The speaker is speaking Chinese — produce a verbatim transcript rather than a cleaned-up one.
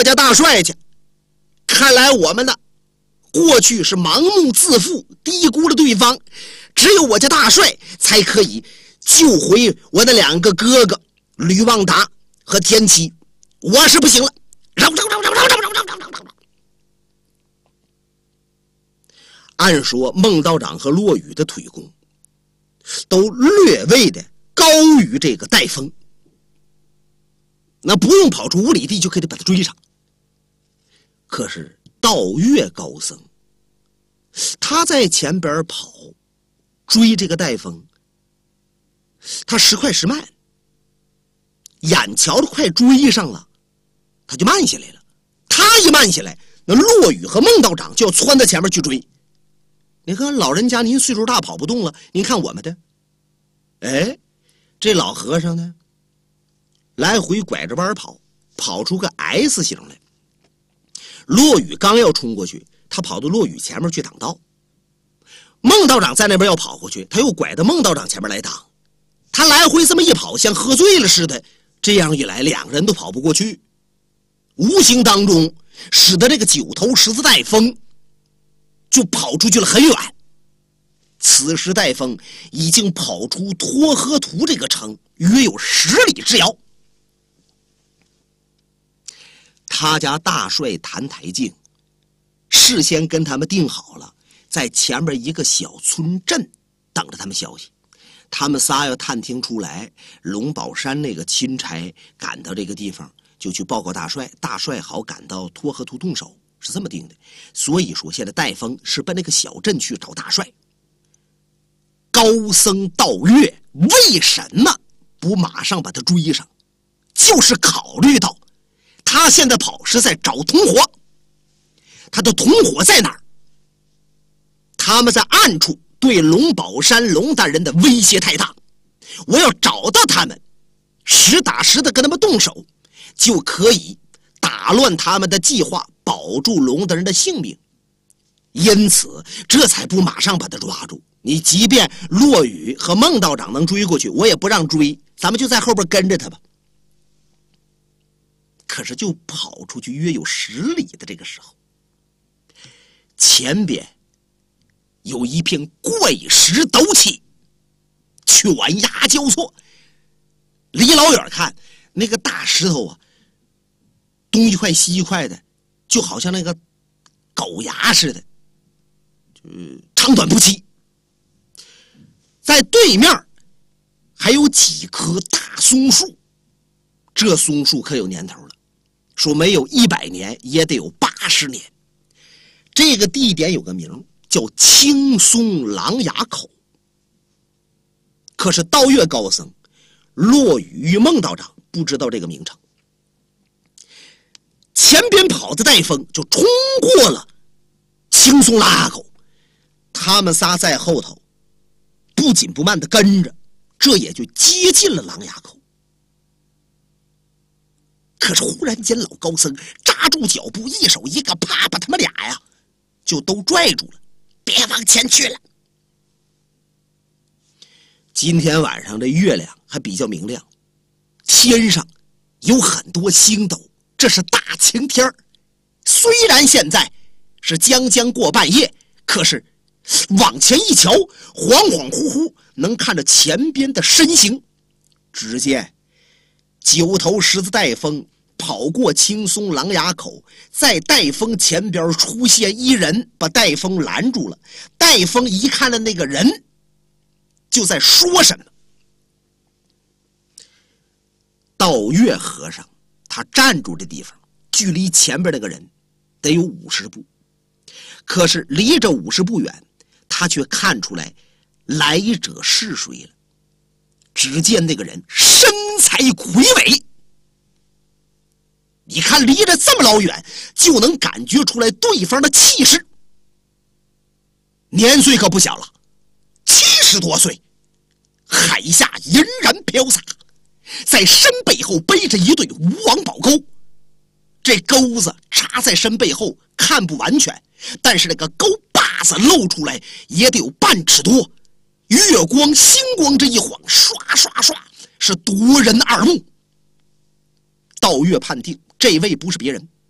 我家大帅去。看来我们呢，过去是盲目自负，低估了对方，只有我家大帅才可以救回我的两个哥哥吕旺达和田七，我是不行了。绕绕绕绕绕绕绕绕绕绕。按说孟道长和骆羽的腿功都略微的高于这个戴峰，那不用跑出五里地就可以把他追上。可是道岳高僧他在前边跑追这个戴峰，他时快时慢，眼瞧着快追上了，他就慢下来了。他一慢下来，那骆羽和孟道长就要窜到前面去追。你看老人家您岁数大跑不动了，您看我们的，哎，这老和尚呢来回拐着弯跑，跑出个 S 型来。骆羽刚要冲过去，他跑到骆羽前面去挡道。孟道长在那边要跑过去，他又拐到孟道长前面来挡。他来回这么一跑，像喝醉了似的，这样一来两个人都跑不过去，无形当中使得这个九头十字带风就跑出去了很远。此时戴峰已经跑出托河图这个城约有十里之遥。他家大帅谭台敬事先跟他们定好了，在前面一个小村镇等着他们消息。他们仨要探听出来龙宝山那个钦差赶到这个地方，就去报告大帅，大帅好赶到托河图动手，是这么定的。所以说现在戴峰是奔那个小镇去找大帅。高僧道岳为什么不马上把他追上？就是考虑到他现在跑是在找同伙，他的同伙在哪儿？他们在暗处对龙宝山龙大人的威胁太大，我要找到他们，实打实的跟他们动手，就可以打乱他们的计划，保住龙大人的性命。因此这才不马上把他抓住。你即便骆羽和孟道长能追过去，我也不让追，咱们就在后边跟着他吧。可是就跑出去约有十里的这个时候，前边有一片怪石陡起，犬牙交错。离老远看，那个大石头啊，东一块西一块的，就好像那个狗牙似的，就长短不齐。在对面还有几棵大松树，这松树可有年头了，说没有一百年也得有八十年。这个地点有个名叫青松狼牙口。可是道岳高僧骆羽与孟道长不知道这个名称。前边跑的戴峰就冲过了青松狼牙口，他们仨在后头不紧不慢的跟着，这也就接近了狼牙口。可是忽然间老高僧扎住脚步，一手一个啪，把他们俩呀就都拽住了，别往前去了。今天晚上这月亮还比较明亮，天上有很多星斗，这是大晴天。虽然现在是将将过半夜，可是往前一瞧，恍恍惚惚能看着前边的身形。只见九头十字带风跑过青松狼牙口，在带风前边出现一人，把带风拦住了。带风一看到那个人，就在说什么。道岳和尚他站住的地方，距离前边那个人得有五十步，可是离这五十步远，他却看出来来者是谁了。只见那个人身材魁伟，你看离着这么老远就能感觉出来对方的气势。年岁可不小了，七十多岁，海下银然飘洒，在身背后背着一对吴王宝钩。这钩子插在身背后看不完全，但是那个钩把子露出来也得有半尺多，月光星光这一晃，刷刷刷，是夺人耳目。道岳判定这位不是别人，